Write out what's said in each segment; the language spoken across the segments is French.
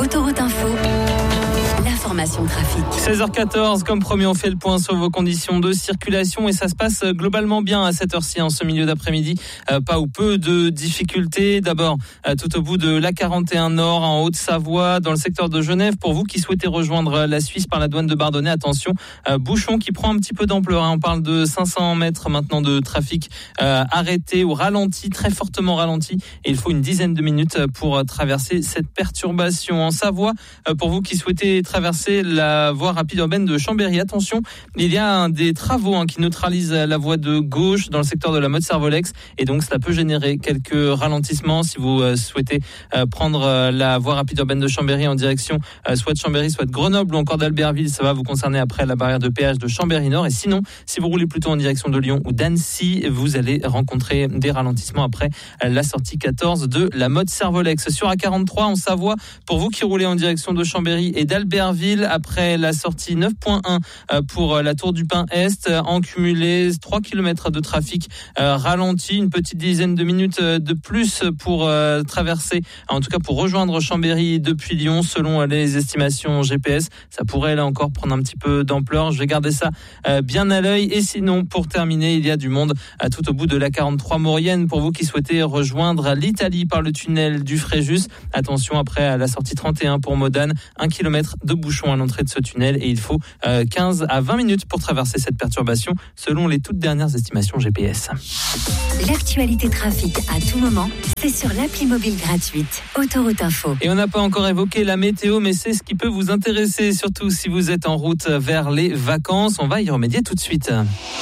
Autoroute Info, l'information trafic. 16h14, comme promis, on fait le point sur vos conditions de circulation et ça se passe globalement bien à cette heure-ci, en ce milieu d'après-midi. Pas ou peu de difficultés. D'abord, tout au bout de l'A41 Nord, en Haute-Savoie, dans le secteur de Genève. Pour vous qui souhaitez rejoindre la Suisse par la douane de Bardonnay, attention, bouchon qui prend un petit peu d'ampleur. On parle de 500 mètres maintenant de trafic arrêté ou ralenti, très fortement ralenti. Et il faut une dizaine de minutes pour traverser cette perturbation. En Savoie, pour vous qui souhaitez traverser la voie rapide urbaine de Chambéry, attention, il y a des travaux qui neutralisent la voie de gauche dans le secteur de la Motte-Servolex et donc cela peut générer quelques ralentissements si vous souhaitez prendre la voie rapide urbaine de Chambéry en direction soit de Chambéry, soit de Grenoble ou encore d'Albertville. Ça va vous concerner après la barrière de péage de Chambéry-Nord. Et sinon, si vous roulez plutôt en direction de Lyon ou d'Annecy, vous allez rencontrer des ralentissements après la sortie 14 de la Motte-Servolex. Sur A43 en Savoie, pour vous qui roulez en direction de Chambéry et d'Albertville, après la sortie 9.1 pour la Tour du Pin Est, en cumulé 3 km de trafic ralenti, une petite dizaine de minutes de plus pour traverser, en tout cas pour rejoindre Chambéry depuis Lyon, selon les estimations GPS. Ça pourrait là encore prendre un petit peu d'ampleur. Je vais garder ça bien à l'œil. Et sinon, pour terminer, il y a du monde tout au bout de la 43 Maurienne. Pour vous qui souhaitez rejoindre l'Italie par le tunnel du Fréjus, attention après la sortie 31 pour Modane, 1 km de bouchon à l'entrée de ce tunnel et il faut 15 à 20 minutes pour traverser cette perturbation selon les toutes dernières estimations GPS. L'actualité trafic à tout moment, c'est sur l'appli mobile gratuite Autoroute Info. Et on n'a pas encore évoqué la météo, mais c'est ce qui peut vous intéresser, surtout si vous êtes en route vers les vacances. On va y remédier tout de suite.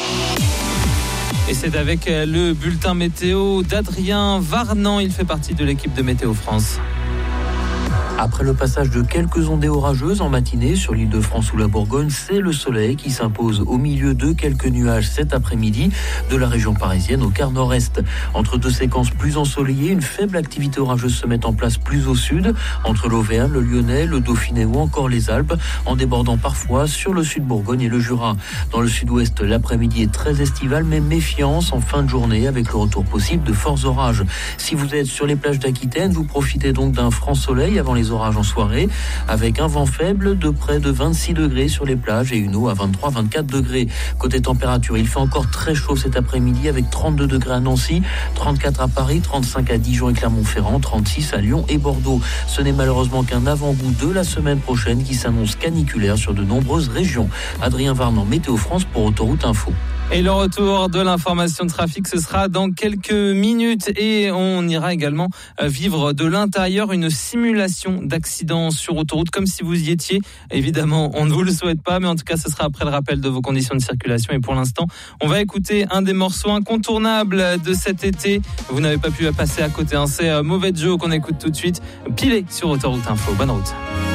Et c'est avec le bulletin météo d'Adrien Varnan. Il fait partie de l'équipe de Météo France. Après le passage de quelques ondées orageuses en matinée sur l'île de France ou la Bourgogne, c'est le soleil qui s'impose au milieu de quelques nuages cet après-midi de la région parisienne au quart nord-est. Entre deux séquences plus ensoleillées, une faible activité orageuse se met en place plus au sud, entre l'Auvergne, le Lyonnais, le Dauphiné ou encore les Alpes, en débordant parfois sur le sud Bourgogne et le Jura. Dans le sud-ouest, l'après-midi est très estival, mais méfiance en fin de journée avec le retour possible de forts orages. Si vous êtes sur les plages d'Aquitaine, vous profitez donc d'un franc soleil avant les orages en soirée, avec un vent faible de près de 26 degrés sur les plages et une eau à 23-24 degrés. Côté température, il fait encore très chaud cet après-midi avec 32 degrés à Nancy, 34 à Paris, 35 à Dijon et Clermont-Ferrand, 36 à Lyon et Bordeaux. Ce n'est malheureusement qu'un avant-goût de la semaine prochaine qui s'annonce caniculaire sur de nombreuses régions. Adrien Varnan, Météo France pour Autoroute Info. Et le retour de l'information de trafic, ce sera dans quelques minutes et on ira également vivre de l'intérieur une simulation d'accident sur autoroute comme si vous y étiez. Évidemment, on ne vous le souhaite pas, mais en tout cas, ce sera après le rappel de vos conditions de circulation. Et pour l'instant, on va écouter un des morceaux incontournables de cet été. Vous n'avez pas pu passer à côté, c'est Mauvais Joe qu'on écoute tout de suite. Pilé sur Autoroute Info. Bonne route.